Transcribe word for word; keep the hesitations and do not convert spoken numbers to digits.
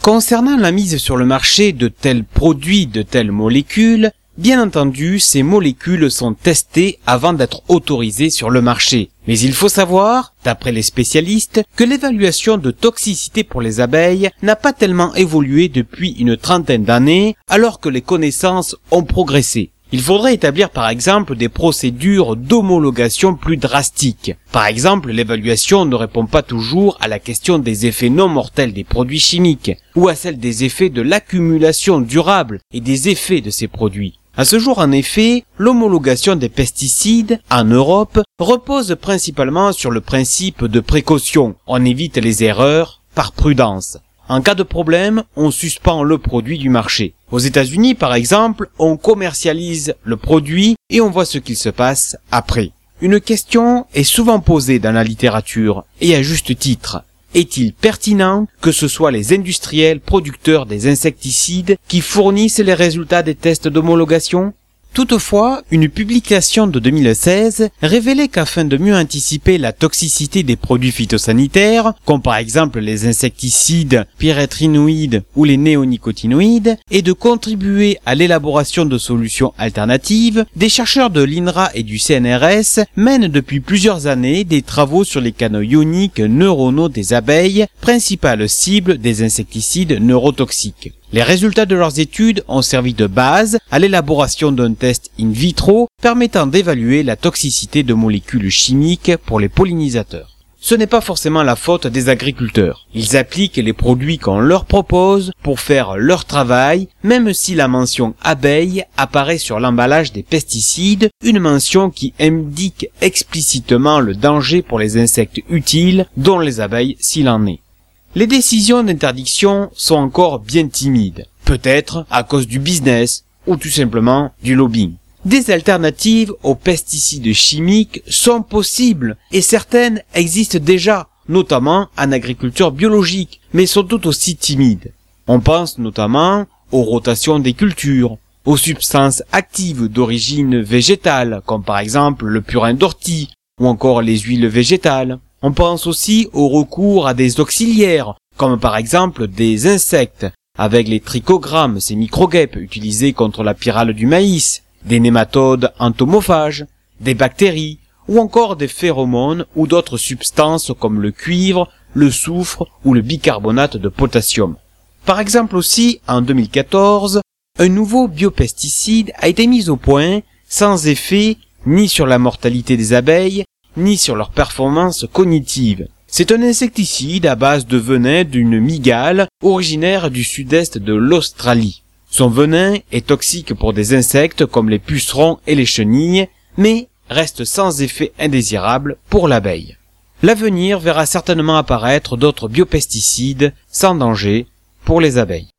Concernant la mise sur le marché de tels produits, de telles molécules, bien entendu, ces molécules sont testées avant d'être autorisées sur le marché. Mais il faut savoir, d'après les spécialistes, que l'évaluation de toxicité pour les abeilles n'a pas tellement évolué depuis une trentaine d'années, alors que les connaissances ont progressé. Il faudrait établir par exemple des procédures d'homologation plus drastiques. Par exemple, l'évaluation ne répond pas toujours à la question des effets non mortels des produits chimiques, ou à celle des effets de l'accumulation durable et des effets de ces produits. À ce jour, en effet, l'homologation des pesticides, en Europe, repose principalement sur le principe de précaution. On évite les erreurs par prudence. En cas de problème, on suspend le produit du marché. Aux États-Unis, par exemple, on commercialise le produit et on voit ce qu'il se passe après. Une question est souvent posée dans la littérature, et à juste titre. Est-il pertinent que ce soit les industriels producteurs des insecticides qui fournissent les résultats des tests d'homologation ? Toutefois, une publication de deux mille seize révélait qu'afin de mieux anticiper la toxicité des produits phytosanitaires, comme par exemple les insecticides, pyrétrinoïdes ou les néonicotinoïdes, et de contribuer à l'élaboration de solutions alternatives, des chercheurs de l'I N R A et du C N R S mènent depuis plusieurs années des travaux sur les canaux ioniques neuronaux des abeilles, principales cibles des insecticides neurotoxiques. Les résultats de leurs études ont servi de base à l'élaboration d'un test in vitro permettant d'évaluer la toxicité de molécules chimiques pour les pollinisateurs. Ce n'est pas forcément la faute des agriculteurs. Ils appliquent les produits qu'on leur propose pour faire leur travail, même si la mention abeille apparaît sur l'emballage des pesticides, une mention qui indique explicitement le danger pour les insectes utiles, dont les abeilles s'il en est. Les décisions d'interdiction sont encore bien timides, peut-être à cause du business ou tout simplement du lobbying. Des alternatives aux pesticides chimiques sont possibles et certaines existent déjà, notamment en agriculture biologique, mais sont tout aussi timides. On pense notamment aux rotations des cultures, aux substances actives d'origine végétale, comme par exemple le purin d'ortie ou encore les huiles végétales. On pense aussi au recours à des auxiliaires, comme par exemple des insectes, avec les trichogrammes, ces microguêpes utilisés contre la pyrale du maïs, des nématodes entomophages, des bactéries, ou encore des phéromones ou d'autres substances comme le cuivre, le soufre ou le bicarbonate de potassium. Par exemple aussi, en deux mille quatorze, un nouveau biopesticide a été mis au point sans effet ni sur la mortalité des abeilles, ni sur leur performance cognitive. C'est un insecticide à base de venin d'une mygale originaire du sud-est de l'Australie. Son venin est toxique pour des insectes comme les pucerons et les chenilles, mais reste sans effet indésirable pour l'abeille. L'avenir verra certainement apparaître d'autres biopesticides sans danger pour les abeilles.